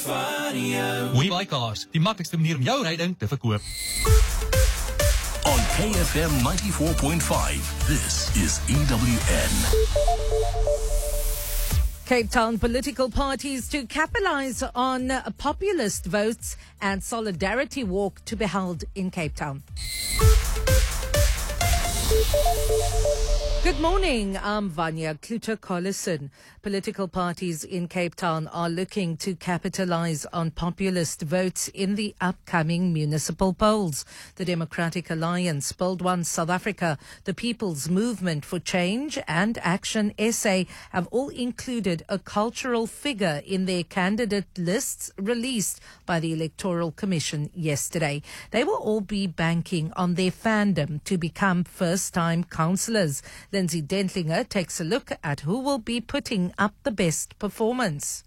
WeBuyCars, die maklikste manier om jou ryding te verkoop. On KFM 94.5, this is EWN. Cape Town political parties to capitalize on populist votes and solidarity walk to be held in Cape Town. Good morning, I'm Vanya Kluter-Collison. Political parties in Cape Town are looking to capitalize on populist votes in the upcoming municipal polls. The Democratic Alliance, Build One South Africa, the People's Movement for Change and Action SA have all included a cultural figure in their candidate lists released by the Electoral Commission yesterday. They will all be banking on their fandom to become first-time councillors. Lindsay Dentlinger takes a look at who will be putting up the best performance.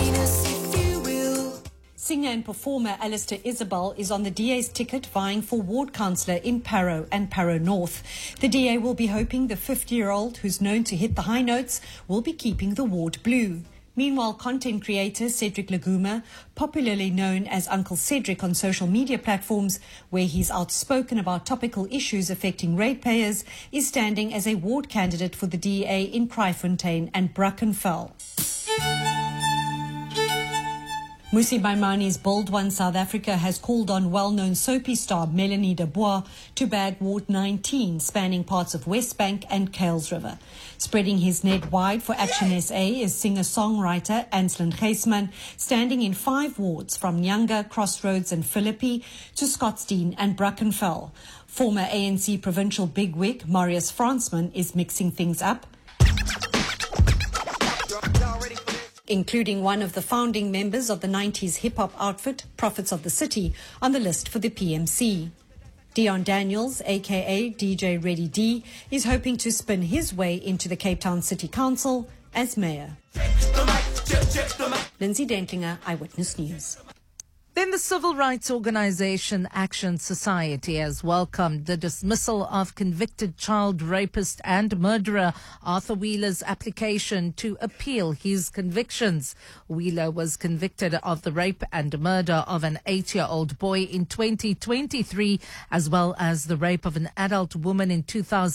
Singer and performer Alistair Isabel is on the DA's ticket vying for ward councillor in Parow and Parow North. The DA will be hoping the 50-year-old, who's known to hit the high notes, will be keeping the ward blue. Meanwhile, content creator Cedric Laguma, popularly known as Uncle Cedric on social media platforms, where he's outspoken about topical issues affecting ratepayers, is standing as a ward candidate for the DA in Kraaifontein and Brackenfell. Musi Maimani's Build One South Africa has called on well-known soapy star Melanie de Bois to bag Ward 19, spanning parts of Westbank and Kales River. Spreading his net wide for Action SA is singer-songwriter Anslyn Geisman, standing in 5 wards from Nyanga, Crossroads and Philippi to Scottsdene and Brackenfell. Former ANC provincial bigwig Marius Fransman is mixing things up, including one of the founding members of the 90s hip-hop outfit, Prophets of the City, on the list for the PMC. Dion Daniels, a.k.a. DJ Ready D, is hoping to spin his way into the Cape Town City Council as mayor. Lindsay Dentlinger, Eyewitness News. Then the civil rights organization Action Society has welcomed the dismissal of convicted child rapist and murderer Arthur Wheeler's application to appeal his convictions. Wheeler was convicted of the rape and murder of an 8-year-old boy in 2023, as well as the rape of an adult woman in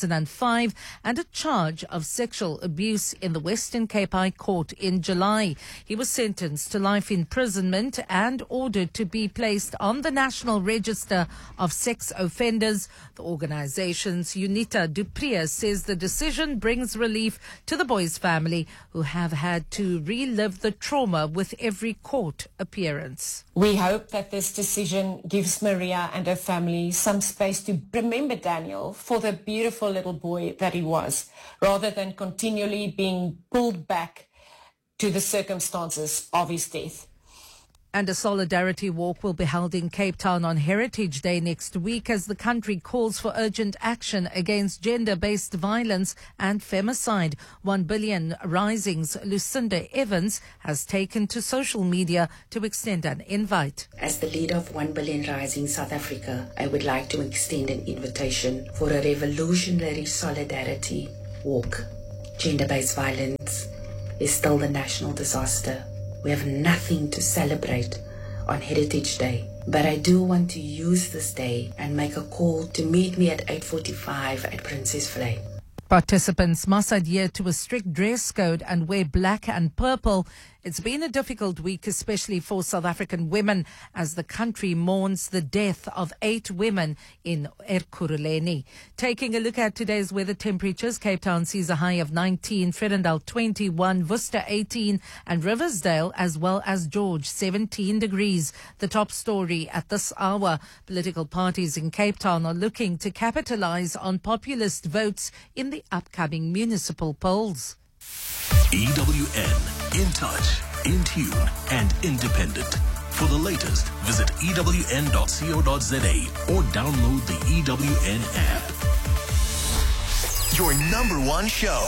2005 and a charge of sexual abuse in the Western Cape High Court in July. He was sentenced to life imprisonment and ordered to be placed on the National Register of Sex Offenders. The organization's Unita Dupriya says the decision brings relief to the boy's family, who have had to relive the trauma with every court appearance. We hope that this decision gives Maria and her family some space to remember Daniel for the beautiful little boy that he was, rather than continually being pulled back to the circumstances of his death. And a solidarity walk will be held in Cape Town on Heritage Day next week as the country calls for urgent action against gender-based violence and femicide. 1 Billion Rising's Lucinda Evans has taken to social media to extend an invite. As the leader of 1 Billion Rising South Africa, I would like to extend an invitation for a revolutionary solidarity walk. Gender-based violence is still the national disaster. We have nothing to celebrate on Heritage Day, but I do want to use this day and make a call to meet me at 8:45 at Princess Vlei. Participants must adhere to a strict dress code and wear black and purple. It's been a difficult week, especially for South African women, as the country mourns the death of 8 women in Ekurhuleni. Taking a look at today's weather temperatures, Cape Town sees a high of 19, Fredendal 21, Worcester 18, and Riversdale, as well as George, 17 degrees. The top story at this hour: political parties in Cape Town are looking to capitalize on populist votes in the upcoming municipal polls. EWN, in touch, in tune, and independent. For the latest, visit ewn.co.za or download the EWN app. Your number one show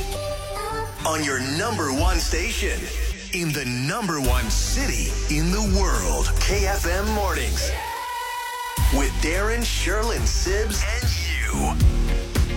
on your number one station in the number one city in the world. KFM Mornings with Darren, Sherlyn, Sibbs, and you.